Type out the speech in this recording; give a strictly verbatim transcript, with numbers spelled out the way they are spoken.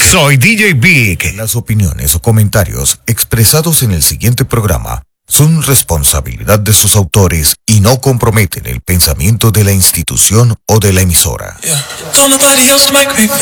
Soy D J Big. Las opiniones o comentarios expresados en el siguiente programa son responsabilidad de sus autores y no comprometen el pensamiento de la institución o de la emisora. Yeah.